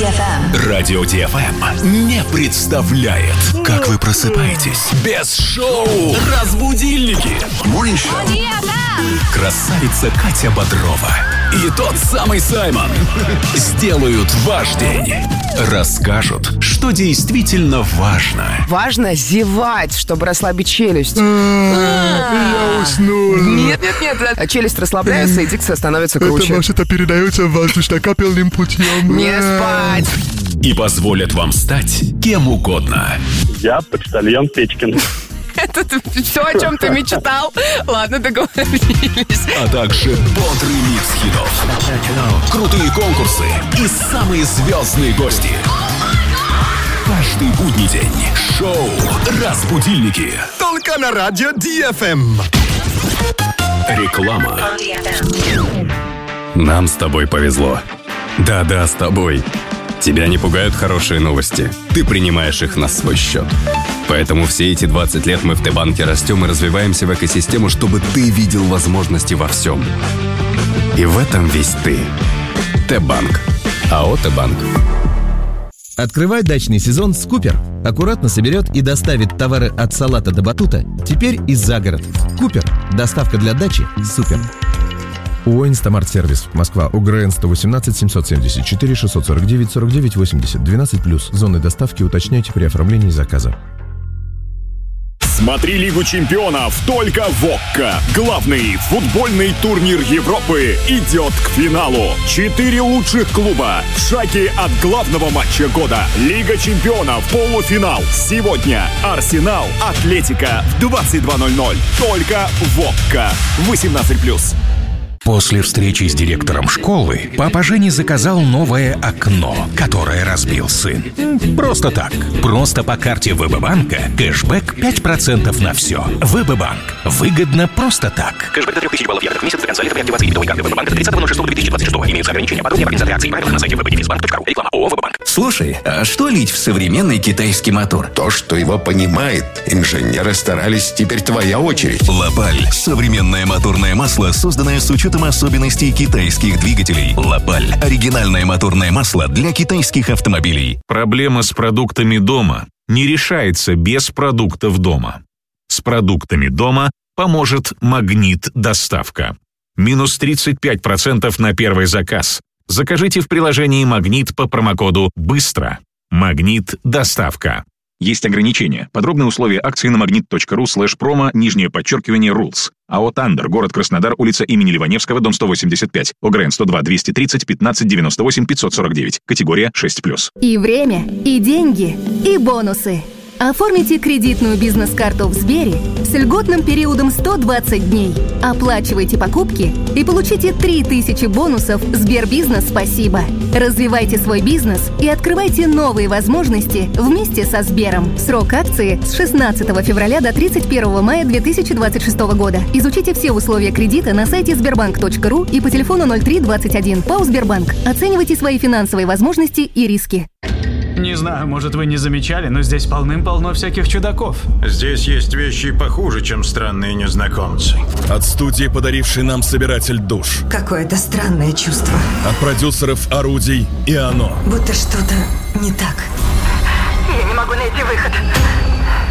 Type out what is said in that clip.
DFM. Радио DFM не представляет, как вы просыпаетесь без шоу «Разбудильники». Красавица Катя Бодрова и тот самый Саймон сделают ваш день. Расскажут, что действительно важно. Важно зевать, чтобы расслабить челюсть. Я уснул. Нет. Челюсть расслабляется, и дикция становится круче. Это вообще-то передается воздушно-капельным путем. Не спать. И позволят вам стать кем угодно. Я почтальон Печкин. Это все, о чем ты мечтал. Ладно, договорились. А также бодрый микс хитов, крутые конкурсы и самые звездные гости. Каждый будний день шоу «Разбудильники». Только на радио DFM. Реклама. Нам с тобой повезло. Да, с тобой. Тебя не пугают хорошие новости. Ты принимаешь их на свой счет. Поэтому все эти 20 лет мы в Т-банке растем и развиваемся в экосистему, чтобы ты видел возможности во всем. И в этом весь ты. Т-банк. АО «Т-банк». Открывай дачный сезон с Купер. Аккуратно соберет и доставит товары от салата до батута. Теперь и за город. Купер. Доставка для дачи. Супер. ООО «Инстамарт-сервис», Москва, УГРН 118 774 649 49 80, 12+. Зоны доставки уточняйте при оформлении заказа. Смотри Лигу чемпионов только в ОККО. Главный футбольный турнир Европы идет к финалу. 4 лучших клуба в шаге от главного матча года. Лига чемпионов, полуфинал. Сегодня Арсенал, Атлетико в 22:00. Только в ОККО. 18+. После встречи с директором школы папа Жени заказал новое окно, которое разбил сын. Просто так. Просто по карте ВБ-банка кэшбэк 5% на все. ВБ-банк. Выгодно просто так. Кэшбэк до 3000 баллов евро в месяц при конце по активации дебетовой карты ВБ-банка до 30.06.2026. Имеются ограничения. Подробнее по акции правила на сайте www.bank.ru. Реклама ООО «ВБ-банк». Слушай, а что лить в современный китайский мотор? То, что его понимает. Инженеры старались, теперь твоя очередь. Лапаль. Современное моторное масло, созданное с учетом особенностей китайских двигателей. Лапаль. Оригинальное моторное масло для китайских автомобилей. Проблема с продуктами дома не решается без продуктов дома. С продуктами дома поможет «Магнит Доставка». Минус 35% на первый заказ. Закажите в приложении «Магнит» по промокоду «Быстро». «Магнит Доставка». Есть ограничения. Подробные условия акции на magnet.ru/promo_rules. АО «Тандер», город Краснодар, улица имени Ливаневского, дом 185. ОГРН 102 230 15 98 549. Категория 6+. И время, и деньги, и бонусы. Оформите кредитную бизнес-карту в Сбере с льготным периодом 120 дней. Оплачивайте покупки и получите 3000 бонусов «Сбербизнес Спасибо». Развивайте свой бизнес и открывайте новые возможности вместе со Сбером. Срок акции с 16 февраля до 31 мая 2026 года. Изучите все условия кредита на сайте sberbank.ru и по телефону 0321 ПАО «Сбербанк». Оценивайте свои финансовые возможности и риски. Не знаю, может, вы не замечали, но здесь полным-полно всяких чудаков. Здесь есть вещи похуже, чем странные незнакомцы. От студии, подарившей нам собиратель душ. Какое-то странное чувство. От продюсеров «Орудий» и «Оно». Будто что-то не так. Я не могу найти выход.